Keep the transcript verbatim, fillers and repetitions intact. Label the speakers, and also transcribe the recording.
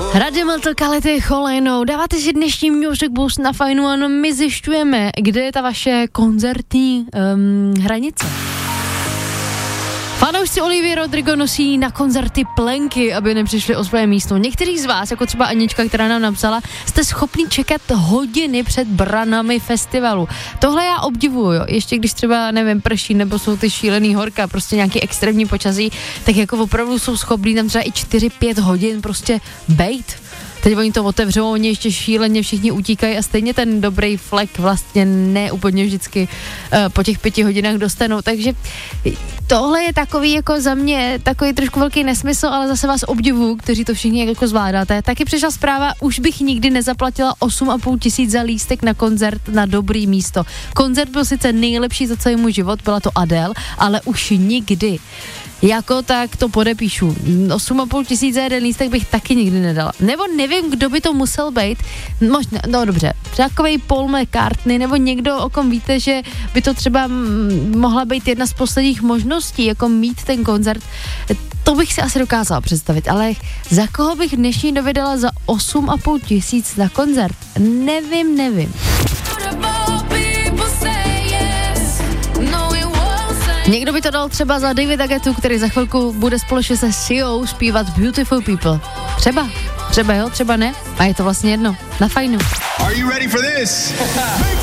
Speaker 1: Radim Kalety Cholejnou, dáváte si dnešní Music Boost na Fajnu a no my zjišťujeme, kde je ta vaše koncertní um, hranice. Fanoušci Olivie Rodrigo nosí na koncerty plenky, aby nepřišli o své místo. Někteří z vás, jako třeba Anička, která nám napsala, jste schopni čekat hodiny před branami festivalu. Tohle já obdivuju, jo. Ještě když třeba, nevím, prší, nebo jsou ty šílený horka, prostě nějaký extrémní počasí, tak jako opravdu jsou schopní tam třeba i čtyři pět hodin prostě bejt. Teď oni to otevřou, oni ještě šíleně všichni utíkají a stejně ten dobrý flek vlastně ne úplně vždycky uh, po těch pěti hodinách dostanou, takže tohle je takový jako za mě takový trošku velký nesmysl, ale zase vás obdivuju, kteří to všichni jako zvládáte. Taky přišla zpráva, už bych nikdy nezaplatila osm a půl tisíc za lístek na koncert na dobrý místo. Koncert byl sice nejlepší za celý můj život, byla to Adele, ale už nikdy. Jako tak to podepíšu. osm a půl tisíc za jeden lístek bych taky nikdy nedala. Nebo nevím, kdo by to musel být. Možná, no dobře, takovej Paul McCartney, nebo někdo, o kom víte, že by to třeba m- mohla být jedna z posledních možností, jako mít ten koncert. To bych si asi dokázala představit, ale za koho bych dnešní době dala za osm a půl tisíc na koncert? Nevím, nevím. Někdo by to dal třeba za Davida Guettu, který za chvilku bude společně se Siou zpívat Beautiful People. Třeba, třeba jo, třeba ne. A je to vlastně jedno. Na Fajnu. Are you ready for this?